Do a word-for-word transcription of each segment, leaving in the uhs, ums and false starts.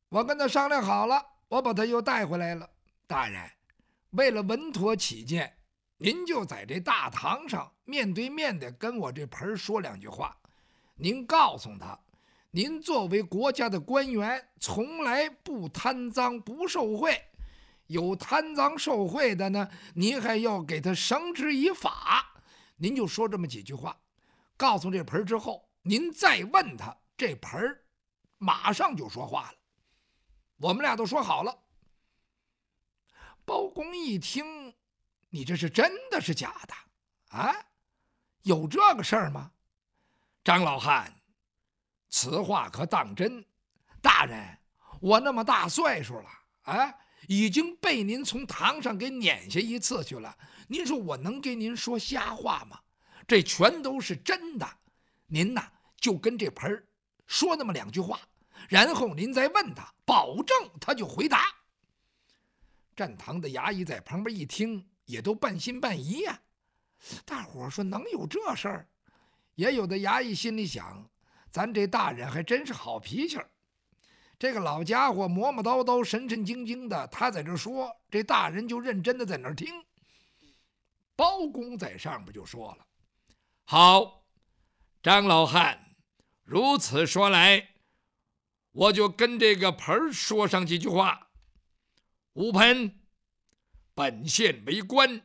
我跟他商量好了，我把他又带回来了。大人，为了稳妥起见，您就在这大堂上面对面的跟我这盆说两句话。您告诉他，您作为国家的官员，从来不贪赃不受贿，有贪赃受贿的呢，您还要给他绳之以法。您就说这么几句话，告诉这盆之后，您再问他，这盆马上就说话了。我们俩都说好了。包公一听，你这是真的是假的啊？有这个事儿吗？张老汉，此话可当真？大人，我那么大岁数了啊，已经被您从堂上给撵下一次去了，您说我能给您说瞎话吗？这全都是真的。您呐，就跟这盆儿说那么两句话，然后您再问他，保证他就回答。站堂的衙役在旁边一听，也都半信半疑呀、啊。大伙说能有这事儿？也有的衙役心里想，咱这大人还真是好脾气儿。这个老家伙磨磨叨叨、神神经经的，他在这说，这大人就认真的在那儿听。包公在上边就说了：“好，张老汉，如此说来，我就跟这个盆说上几句话。吴盆，本县为官，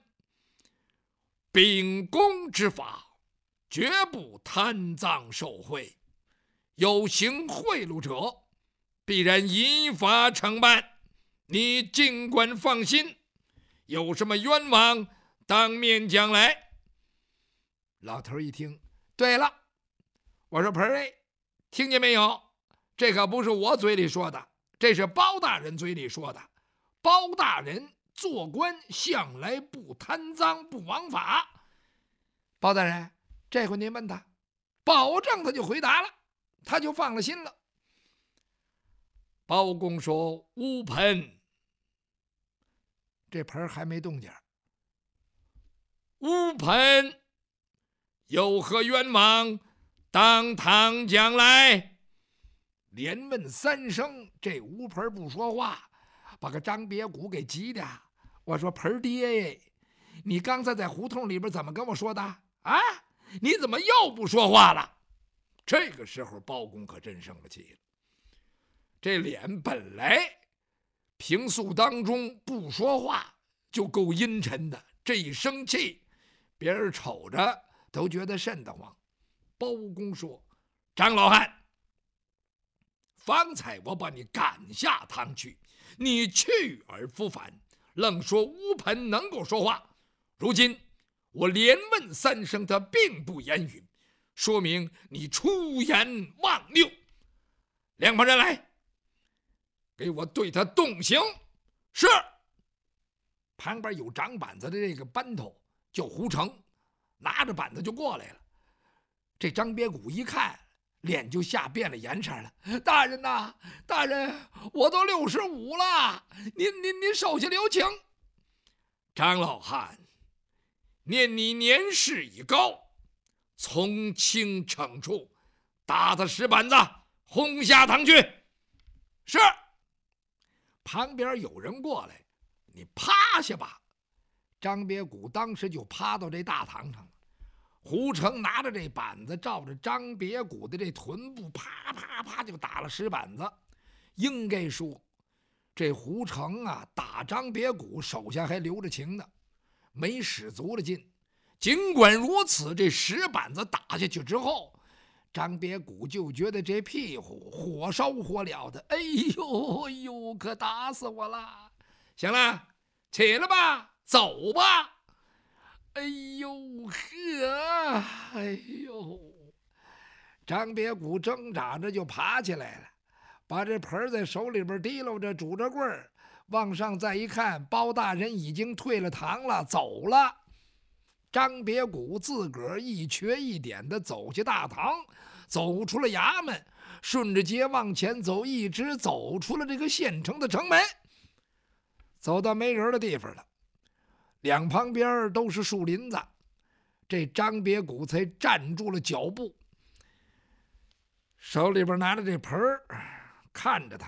秉公之法，绝不贪赃受贿，有行贿赂者，必然依法惩办。你尽管放心，有什么冤枉，当面讲来。”老头一听，对了，我说盆儿，听见没有？这可不是我嘴里说的，这是包大人嘴里说的。包大人做官向来不贪赃不枉法。包大人，这回您问他，保证他就回答了，他就放了心了。包公说：“乌盆。”这盆还没动静。乌盆，有何冤枉，当堂讲来。连问三声，这乌盆不说话，把个张别谷给急的。我说：“盆爹，你刚才在胡同里边怎么跟我说的啊？你怎么又不说话了？”这个时候包公可真生了气了。这脸本来平素当中不说话就够阴沉的，这一生气，别人瞅着都觉得瘆得慌。包公说：“张老汉，方才我把你赶下堂去，你去而复返，愣说乌盆能够说话。如今我连问三声，他并不言语，说明你出言妄谬。两拨人来，给我对他动刑。”是。旁边有掌板子的这个班头叫胡成，拿着板子就过来了。这张别谷一看，脸就吓变了颜色了。大人呐，大人，我都六十五了，您您您手下留情。张老汉，念你年事已高，从轻惩处，打他十板子，轰下堂去。是。旁边有人过来，你趴下吧。张别谷当时就趴到这大堂上了。胡成拿着这板子，照着张别谷的这臀部啪啪啪就打了十板子。应该说，这胡成啊打张别谷手下还留着情呢，没使足了劲。尽管如此，这十板子打下去之后，张别谷就觉得这屁股火烧火燎的，哎呦哎呦，可打死我了！行了，起来吧，走吧。哎呦呵，哎呦！张别谷挣扎着就爬起来了，把这盆在手里边提溜着，拄着棍儿，往上再一看，包大人已经退了堂了，走了。张别谷自个儿一瘸一点的走下大堂，走出了衙门，顺着街往前走，一直走出了这个县城的城门，走到没人的地方了。两旁边都是树林子，这张别谷才站住了脚步，手里边拿着这盆儿，看着他。